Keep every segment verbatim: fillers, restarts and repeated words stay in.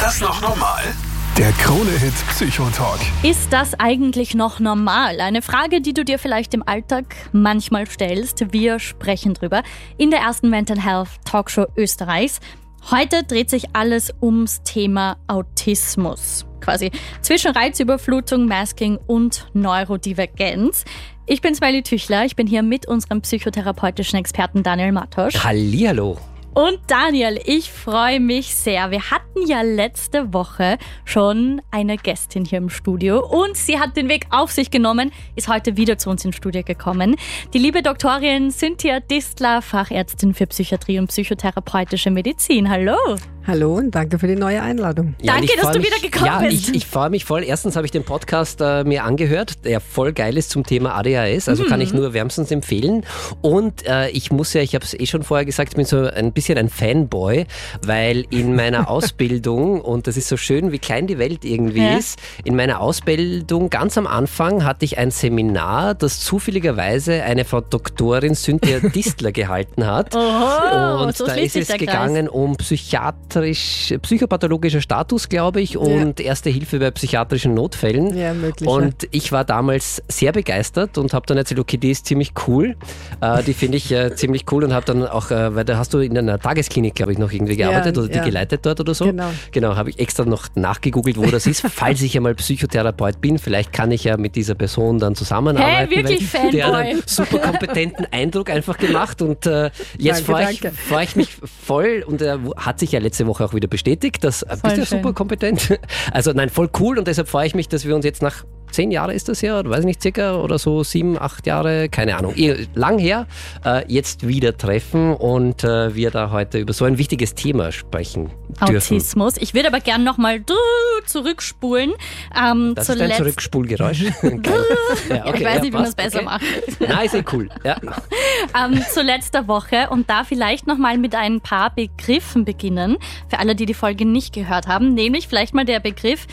das noch normal? Der Krone-Hit Psychotalk. Ist das eigentlich noch normal? Eine Frage, die du dir vielleicht im Alltag manchmal stellst. Wir sprechen drüber in der ersten Mental Health Talkshow Österreichs. Heute dreht sich alles ums Thema Autismus. Quasi zwischen Reizüberflutung, Masking und Neurodivergenz. Ich bin Smiley Tüchler, ich bin hier mit unserem psychotherapeutischen Experten Daniel Matosch. Hallihallo. Und Daniel, ich freue mich sehr. Wir hatten ja letzte Woche schon eine Gästin hier im Studio und sie hat den Weg auf sich genommen, ist heute wieder zu uns ins Studio gekommen. Die liebe Doktorin Cynthia Distler, Fachärztin für Psychiatrie und psychotherapeutische Medizin. Hallo. Hallo und danke für die neue Einladung. Ja, danke, dass du mich, wieder gekommen ja, bist. Ich, ich freue mich voll. Erstens habe ich den Podcast äh, mir angehört, der voll geil ist zum Thema A D H S. Also mhm. kann ich nur wärmstens empfehlen. Und äh, ich muss ja, ich habe es eh schon vorher gesagt, ich bin so ein bisschen ein Fanboy, weil in meiner Ausbildung, und das ist so schön, wie klein die Welt irgendwie ja. ist, in meiner Ausbildung ganz am Anfang hatte ich ein Seminar, das zufälligerweise eine Frau Doktorin Cynthia Distler gehalten hat. Oho, und so da ist es gegangen um Psychiater psychopathologischer Status, glaube ich, und ja. erste Hilfe bei psychiatrischen Notfällen. Ja, möglich. Und ja. ich war damals sehr begeistert und habe dann erzählt, okay, die ist ziemlich cool. Äh, die finde ich äh, ziemlich cool und habe dann auch, äh, weil da hast du in einer Tagesklinik, glaube ich, noch irgendwie gearbeitet ja, oder die ja. geleitet dort oder so. Genau. Genau, habe ich extra noch nachgegoogelt, wo das ist, falls ich einmal Psychotherapeut bin. Vielleicht kann ich ja mit dieser Person dann zusammenarbeiten. Hey, wirklich Fanboy. Der hat einen super kompetenten Eindruck einfach gemacht und äh, jetzt freue ich, freu ich mich voll und er äh, hat sich ja letzte Woche auch wieder bestätigt, dass äh, bist du ja super kompetent. Also nein, voll cool und deshalb freue ich mich, dass wir uns jetzt nach zehn Jahre ist das ja, oder weiß ich nicht, circa, oder so sieben, acht Jahre, keine Ahnung, lang her, äh, jetzt wieder treffen und äh, wir da heute über so ein wichtiges Thema sprechen dürfen. Autismus. Ich würde aber gerne nochmal zurückspulen. Ähm, das ist ein Zurückspulgeräusch. ja, ja, okay, ich weiß ja, nicht, wie man es besser okay. macht. Nein, ist eh cool. Ja. ähm, zu letzter Woche und da vielleicht nochmal mit ein paar Begriffen beginnen, für alle, die die Folge nicht gehört haben, nämlich vielleicht mal der Begriff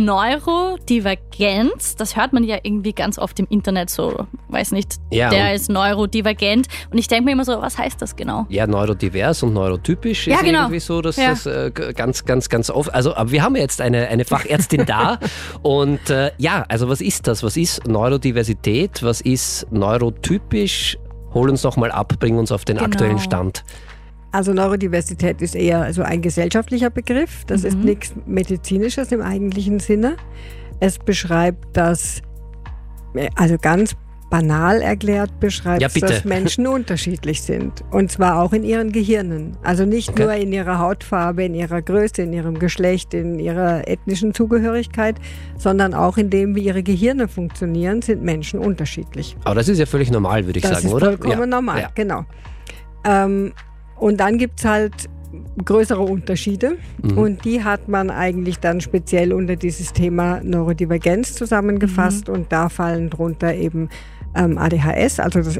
Neurodivergenz. Das hört man ja irgendwie ganz oft im Internet so, weiß nicht, ja, der ist neurodivergent. Und ich denke mir immer so, was heißt das genau? Ja, neurodivers und neurotypisch ja, ist genau. irgendwie so, dass ja. das äh, ganz, ganz, ganz oft, also aber wir haben ja jetzt eine, eine Fachärztin da und äh, ja, also was ist das? Was ist Neurodiversität? Was ist neurotypisch? Hol uns noch mal ab, bring uns auf den genau. aktuellen Stand. Also Neurodiversität ist eher also ein gesellschaftlicher Begriff. Das mhm. ist nichts Medizinisches im eigentlichen Sinne. Es beschreibt das, also ganz banal erklärt, beschreibt ja, es, dass Menschen unterschiedlich sind. Und zwar auch in ihren Gehirnen. Also nicht okay. nur in ihrer Hautfarbe, in ihrer Größe, in ihrem Geschlecht, in ihrer ethnischen Zugehörigkeit, sondern auch in dem, wie ihre Gehirne funktionieren, sind Menschen unterschiedlich. Aber das ist ja völlig normal, würde ich das sagen, oder? Das ist vollkommen ja. normal, ja. genau. Ähm, und dann gibt es halt größere Unterschiede mhm. und die hat man eigentlich dann speziell unter dieses Thema Neurodivergenz zusammengefasst mhm. und da fallen drunter eben ähm, A D H S, also das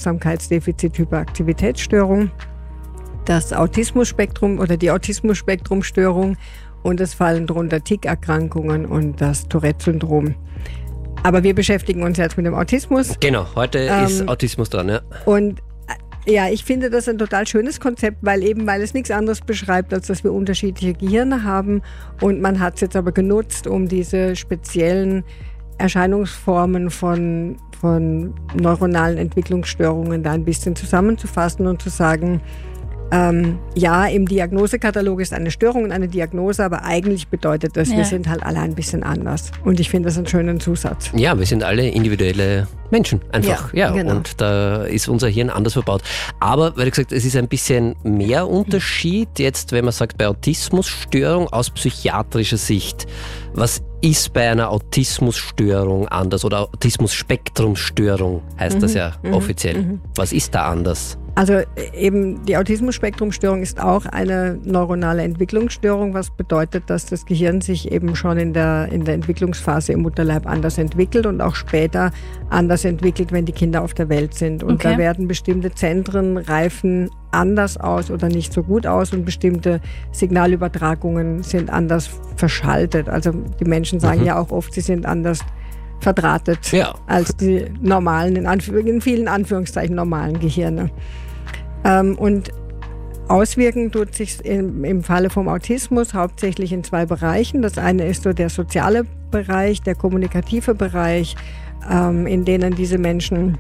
Aufmerksamkeitsdefizit-Hyperaktivitätsstörung, das Autismus-Spektrum oder die Autismus-Spektrum-Störung und es fallen drunter Tickerkrankungen und das Tourette-Syndrom. Aber wir beschäftigen uns jetzt mit dem Autismus. Genau, heute ähm, ist Autismus dran, ja. Und ja, ich finde das ein total schönes Konzept, weil eben, weil es nichts anderes beschreibt, als dass wir unterschiedliche Gehirne haben und man hat es jetzt aber genutzt, um diese speziellen Erscheinungsformen von, von neuronalen Entwicklungsstörungen da ein bisschen zusammenzufassen und zu sagen, ähm, ja, im Diagnosekatalog ist eine Störung und eine Diagnose, aber eigentlich bedeutet das, ja. wir sind halt alle ein bisschen anders. Und ich finde das einen schönen Zusatz. Ja, wir sind alle individuelle Menschen einfach. Ja, ja genau. Und da ist unser Hirn anders verbaut. Aber, weil du gesagt, es ist ein bisschen mehr Unterschied jetzt, wenn man sagt, bei Autismusstörung aus psychiatrischer Sicht. Was ist bei einer Autismusstörung anders oder Autismus-Spektrum-Störung heißt mhm, das ja mhm, offiziell. Mhm. Was ist da anders? Also eben die Autismus-Spektrum-Störung ist auch eine neuronale Entwicklungsstörung, was bedeutet, dass das Gehirn sich eben schon in der, in der Entwicklungsphase im Mutterleib anders entwickelt und auch später anders entwickelt, wenn die Kinder auf der Welt sind. Und okay. da werden bestimmte Zentren reifen anders aus oder nicht so gut aus und bestimmte Signalübertragungen sind anders verschaltet. Also die Menschen sagen mhm. ja auch oft, sie sind anders verdrahtet ja. als die normalen, in, Anf- in vielen Anführungszeichen normalen Gehirne. Ähm, und Auswirken tut sich im, im Falle vom Autismus hauptsächlich in zwei Bereichen. Das eine ist so der soziale Bereich, der kommunikative Bereich, ähm, in denen diese Menschen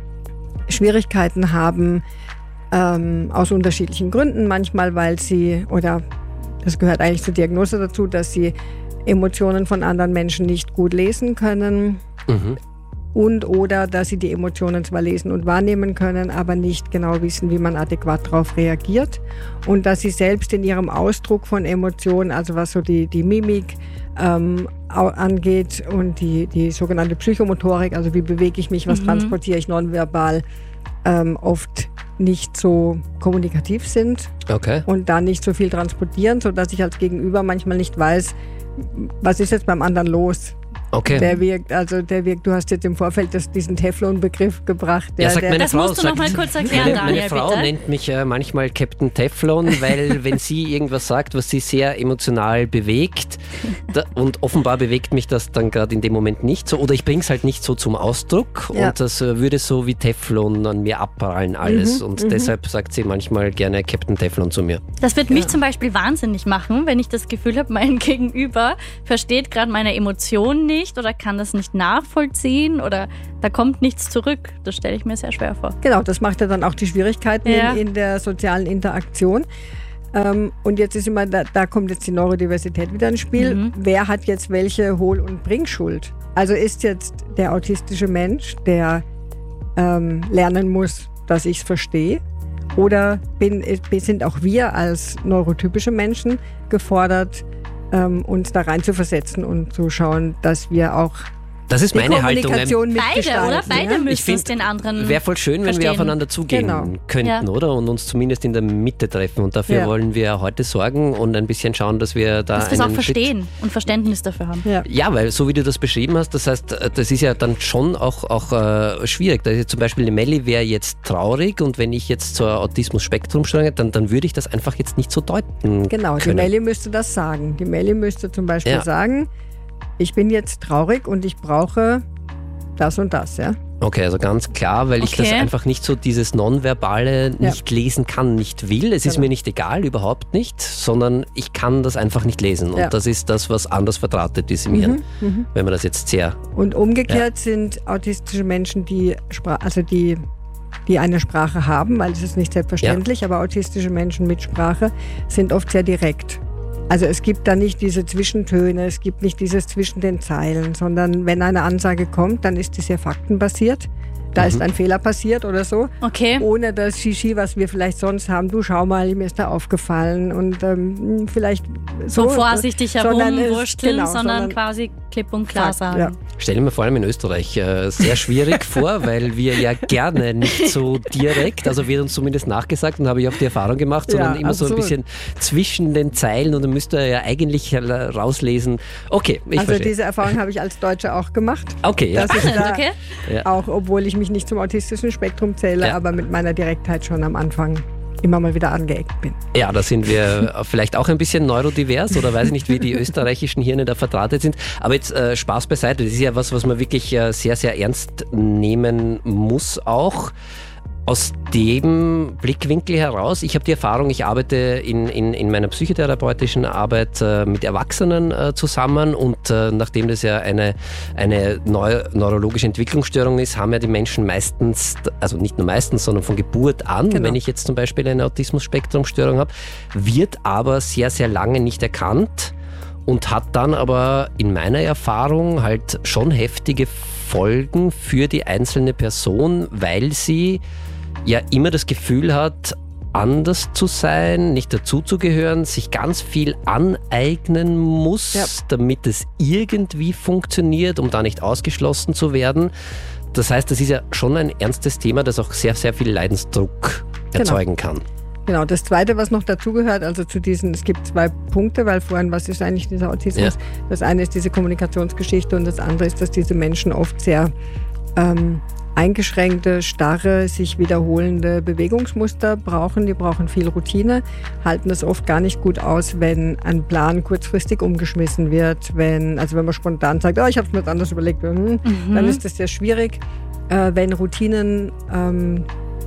Schwierigkeiten haben, ähm, aus unterschiedlichen Gründen. Manchmal, weil sie, oder das gehört eigentlich zur Diagnose dazu, dass sie Emotionen von anderen Menschen nicht gut lesen können. Mhm. Und oder, dass sie die Emotionen zwar lesen und wahrnehmen können, aber nicht genau wissen, wie man adäquat darauf reagiert. Und dass sie selbst in ihrem Ausdruck von Emotionen, also was so die, die Mimik ähm, angeht und die, die sogenannte Psychomotorik, also wie bewege ich mich, was mhm. transportiere ich nonverbal, ähm, oft nicht so kommunikativ sind. Okay. Und da nicht so viel transportieren, sodass ich als Gegenüber manchmal nicht weiß, was ist jetzt beim anderen los. Okay. Der wirkt, also der wirkt, du hast jetzt im Vorfeld das, diesen Teflon-Begriff gebracht. Der, ja, sagt der, meine das Frau, musst du noch mal kurz erklären, meine, Daniel, meine Frau bitte. nennt mich äh, manchmal Captain Teflon, weil wenn sie irgendwas sagt, was sie sehr emotional bewegt, da, und offenbar bewegt mich das dann gerade in dem Moment nicht so, oder ich bringe es halt nicht so zum Ausdruck ja. und das äh, würde so wie Teflon an mir abprallen alles mhm, und mhm. deshalb sagt sie manchmal gerne Captain Teflon zu mir. Das wird ja. mich zum Beispiel wahnsinnig machen, wenn ich das Gefühl habe, mein Gegenüber versteht gerade meine Emotionen nicht oder kann das nicht nachvollziehen oder da kommt nichts zurück. Das stelle ich mir sehr schwer vor. Genau, das macht ja dann auch die Schwierigkeiten ja. in, in der sozialen Interaktion. Ähm, und jetzt ist immer, da, da kommt jetzt die Neurodiversität wieder ins Spiel. Mhm. Wer hat jetzt welche Hohl- und Bringschuld? Also ist jetzt der autistische Mensch, der ähm, lernen muss, dass ich es verstehe? Oder bin, sind auch wir als neurotypische Menschen gefordert, ähm, uns da rein zu versetzen und zu schauen, dass wir auch Das ist meine Haltung. Beide, oder? Beide ja? müssen es den anderen Wäre voll schön, wenn verstehen. wir aufeinander zugehen genau. könnten, ja. oder? Und uns zumindest in der Mitte treffen. Und dafür ja. wollen wir heute sorgen und ein bisschen schauen, dass wir da dass wir es auch verstehen Schritt und Verständnis dafür haben. Ja. ja, weil so wie du das beschrieben hast, das heißt, das ist ja dann schon auch, auch äh, schwierig. Da ist jetzt zum Beispiel die Melli wäre jetzt traurig und wenn ich jetzt zur Autismus-Spektrum-Störung, dann, dann würde ich das einfach jetzt nicht so deuten Genau, können. Die Melli müsste das sagen. Die Melli müsste zum Beispiel ja. sagen, ich bin jetzt traurig und ich brauche das und das, ja. Okay, also ganz klar, weil okay. ich das einfach nicht so, dieses Nonverbale nicht ja. lesen kann, nicht will. Es genau. ist mir nicht egal, überhaupt nicht, sondern ich kann das einfach nicht lesen. Und ja. das ist das, was anders verdrahtet ist in mir, mhm, mhm. wenn man das jetzt sehr... Und umgekehrt ja. sind autistische Menschen, die, Spra- also die, die eine Sprache haben, weil es ist nicht selbstverständlich, ja. aber autistische Menschen mit Sprache sind oft sehr direkt. Also es gibt da nicht diese Zwischentöne, es gibt nicht dieses zwischen den Zeilen, sondern wenn eine Ansage kommt, dann ist die sehr faktenbasiert. Da mhm. ist ein Fehler passiert oder so. Okay. Ohne das Shishi, was wir vielleicht sonst haben. Du, schau mal, mir ist da aufgefallen und ähm, vielleicht so. So vorsichtig herumwursteln, genau, sondern, sondern quasi klipp und klar Fakt, sagen. Ja. Stelle mir vor allem in Österreich äh, sehr schwierig vor, weil wir ja gerne nicht so direkt, also wird uns zumindest nachgesagt und habe ich auch die Erfahrung gemacht, sondern ja, immer absolut. so ein bisschen zwischen den Zeilen und dann müsste er ja eigentlich rauslesen. Okay, ich Also verstehe. diese Erfahrung habe ich als Deutsche auch gemacht. Okay, ja. Dass ich da okay. auch, obwohl ich mich nicht zum autistischen Spektrum zähle, ja. aber mit meiner Direktheit schon am Anfang immer mal wieder angeeckt bin. Ja, da sind wir vielleicht auch ein bisschen neurodivers oder weiß ich nicht, wie die österreichischen Hirne da verdrahtet sind. Aber jetzt äh, Spaß beiseite, das ist ja was, was man wirklich äh, sehr, sehr ernst nehmen muss auch. Aus dem Blickwinkel heraus, ich habe die Erfahrung, ich arbeite in, in, in meiner psychotherapeutischen Arbeit äh, mit Erwachsenen äh, zusammen und äh, nachdem das ja eine, eine neu, neurologische Entwicklungsstörung ist, haben ja die Menschen meistens, also nicht nur meistens, sondern von Geburt an, genau. wenn ich jetzt zum Beispiel eine Autismus-Spektrum-Störung habe, wird aber sehr, sehr lange nicht erkannt und hat dann aber in meiner Erfahrung halt schon heftige Folgen für die einzelne Person, weil sie ja immer das Gefühl hat, anders zu sein, nicht dazuzugehören, sich ganz viel aneignen muss, ja. damit es irgendwie funktioniert, um da nicht ausgeschlossen zu werden. Das heißt, das ist ja schon ein ernstes Thema, das auch sehr, sehr viel Leidensdruck erzeugen genau. kann. Genau, das Zweite, was noch dazugehört, also zu diesen, es gibt zwei Punkte, weil vorhin, was ist eigentlich dieser Autismus? Ja. Das eine ist diese Kommunikationsgeschichte und das andere ist, dass diese Menschen oft sehr ähm, eingeschränkte, starre, sich wiederholende Bewegungsmuster brauchen. Die brauchen viel Routine, halten es oft gar nicht gut aus, wenn ein Plan kurzfristig umgeschmissen wird. Wenn, also wenn man spontan sagt, oh, ich habe es mir jetzt anders überlegt, hm, mhm. dann ist das sehr schwierig. Äh, wenn Routinen ähm,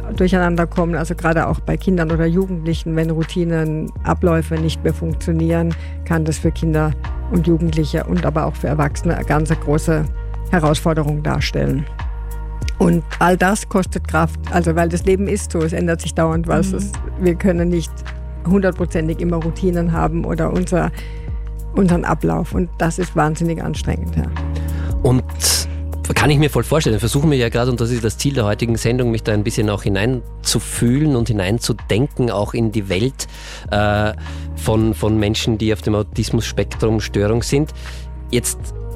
durcheinander kommen, also gerade auch bei Kindern oder Jugendlichen, wenn Routinen, Abläufe nicht mehr funktionieren, kann das für Kinder und Jugendliche und aber auch für Erwachsene eine ganz große Herausforderung darstellen. Und all das kostet Kraft, also weil das Leben ist so, es ändert sich dauernd was. Mhm. Es, wir können nicht hundertprozentig immer Routinen haben oder unser, unseren Ablauf und das ist wahnsinnig anstrengend. Ja. Und kann ich mir voll vorstellen, versuchen wir ja gerade, und das ist das Ziel der heutigen Sendung, mich da ein bisschen auch hineinzufühlen und hineinzudenken, auch in die Welt äh, von, von Menschen, die auf dem Autismus-Spektrum Störung sind. Jetzt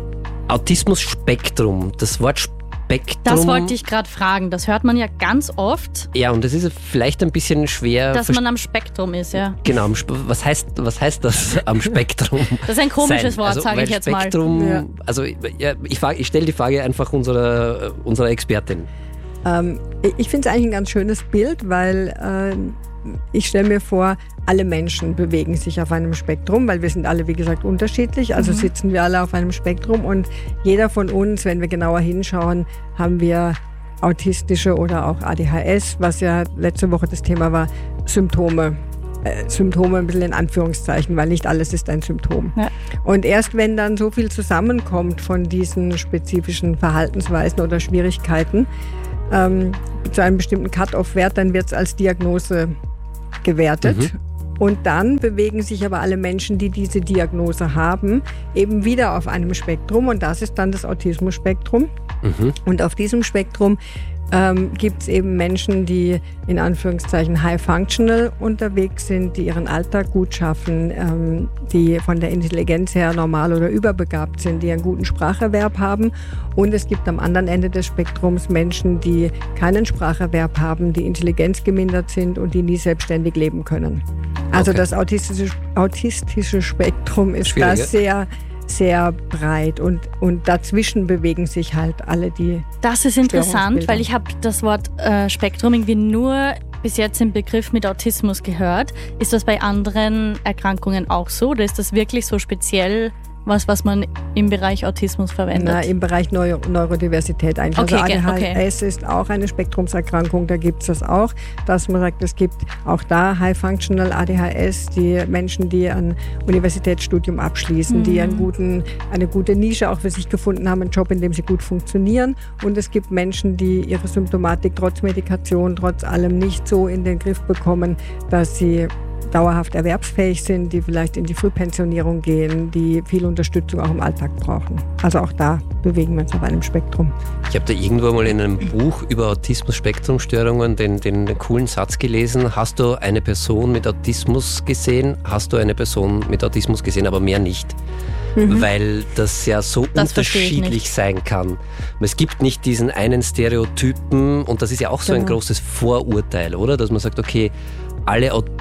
Autismus-Spektrum, das Wort Spektrum. Das wollte ich gerade fragen, das hört man ja ganz oft. Ja, und das ist vielleicht ein bisschen schwer. Dass man am Spektrum ist, ja. Genau, was heißt, was heißt das am Spektrum? Das ist ein komisches Wort, also, sage ich jetzt Spektrum, mal. Ja. Also ja, ich, ich stelle die Frage einfach unserer, unserer Expertin. Ähm, ich finde es eigentlich ein ganz schönes Bild, weil äh, ich stelle mir vor, alle Menschen bewegen sich auf einem Spektrum, weil wir sind alle, wie gesagt, unterschiedlich. Also mhm. sitzen wir alle auf einem Spektrum und jeder von uns, wenn wir genauer hinschauen, haben wir autistische oder auch A D H S, was ja letzte Woche das Thema war, Symptome. Äh, Symptome ein bisschen in Anführungszeichen, weil nicht alles ist ein Symptom. Ja. Und erst wenn dann so viel zusammenkommt von diesen spezifischen Verhaltensweisen oder Schwierigkeiten, ähm, zu einem bestimmten Cut-off-Wert, dann wird es als Diagnose gewertet. Mhm. Und dann bewegen sich aber alle Menschen, die diese Diagnose haben, eben wieder auf einem Spektrum. Und das ist dann das Autismus-Spektrum. Mhm. Und auf diesem Spektrum ähm, gibt es eben Menschen, die in Anführungszeichen high-functional unterwegs sind, die ihren Alltag gut schaffen, ähm, die von der Intelligenz her normal oder überbegabt sind, die einen guten Spracherwerb haben. Und es gibt am anderen Ende des Spektrums Menschen, die keinen Spracherwerb haben, die Intelligenz gemindert sind und die nie selbstständig leben können. Also okay. Das autistische, autistische Spektrum ist da sehr, sehr breit und, und dazwischen bewegen sich halt alle die. Das ist interessant, weil ich habe das Wort äh, Spektrum irgendwie nur bis jetzt im Begriff mit Autismus gehört. Ist das bei anderen Erkrankungen auch so oder ist das wirklich so speziell was, was man im Bereich Autismus verwendet? Na, im Bereich Neuro- Neurodiversität eigentlich. Okay, also A D H S okay. ist auch eine Spektrumserkrankung, da gibt es das auch, dass man sagt, es gibt auch da High-Functional A D H S, die Menschen, die ein Universitätsstudium abschließen, mhm. die einen guten, eine gute Nische auch für sich gefunden haben, einen Job, in dem sie gut funktionieren. Und es gibt Menschen, die ihre Symptomatik trotz Medikation, trotz allem nicht so in den Griff bekommen, dass sie dauerhaft erwerbsfähig sind, die vielleicht in die Frühpensionierung gehen, die viel Unterstützung auch im Alltag brauchen. Also auch da bewegen wir uns auf einem Spektrum. Ich habe da irgendwo mal in einem Buch über Autismus-Spektrum-Störungen den, den coolen Satz gelesen, hast du eine Person mit Autismus gesehen, hast du eine Person mit Autismus gesehen, aber mehr nicht. Mhm. Weil das ja so das unterschiedlich sein kann. Es gibt nicht diesen einen Stereotypen und das ist ja auch so genau. ein großes Vorurteil, oder? Dass man sagt, okay, alle Autisten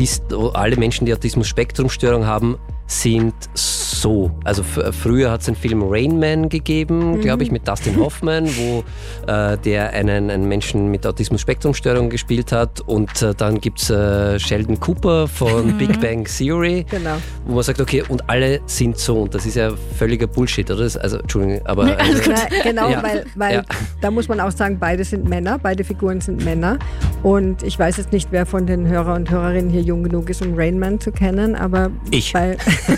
alle Menschen, die Autismus-Spektrum-Störung haben, sind so. Also f- früher hat es den Film Rain Man gegeben, mhm. glaube ich, mit Dustin Hoffman, wo äh, der einen, einen Menschen mit Autismus-Spektrum-Störung gespielt hat. Und äh, dann gibt es äh, Sheldon Cooper von mhm. Big Bang Theory, genau. wo man sagt, okay, und alle sind so. Und das ist ja völliger Bullshit, oder? Das, also, Entschuldigung, aber... Nee, also, na, genau, ja. weil, weil ja. da muss man auch sagen, beide sind Männer, beide Figuren sind Männer. Und ich weiß jetzt nicht, wer von den Hörer und Hörerinnen hier jung genug ist, um Rain Man zu kennen, aber ich. bei...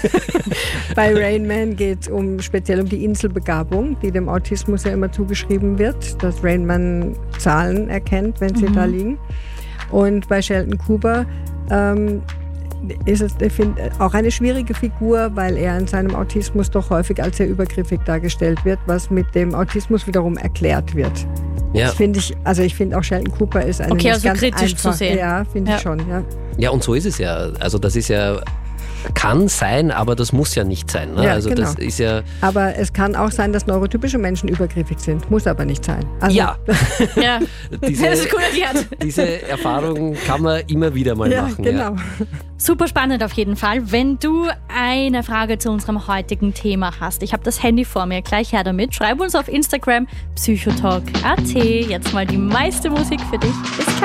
Bei Rain Man geht es um, speziell um die Inselbegabung, die dem Autismus ja immer zugeschrieben wird, dass Rain Man Zahlen erkennt, wenn sie mhm. da liegen. Und bei Sheldon Cooper ähm, ist es, ich finde, auch eine schwierige Figur, weil er in seinem Autismus doch häufig als sehr übergriffig dargestellt wird, was mit dem Autismus wiederum erklärt wird. Ja. Das finde ich, also ich finde auch Sheldon Cooper ist eine okay, also ganz kritisch einfach, zu sehen. Ja, finde ja. ich schon, ja. Ja, und so ist es ja. Also das ist ja, kann sein, aber das muss ja nicht sein. Ne? Ja, also genau. das ist ja. Aber es kann auch sein, dass neurotypische Menschen übergriffig sind. Muss aber nicht sein. Also ja. ja. diese, das ist cool erklärt. Diese Erfahrung kann man immer wieder mal ja, machen. Genau. Ja. Super spannend auf jeden Fall. Wenn du eine Frage zu unserem heutigen Thema hast, ich habe das Handy vor mir, gleich her damit. Schreib uns auf Instagram psychotalk punkt at. Jetzt mal die meiste Musik für dich. Bis gleich.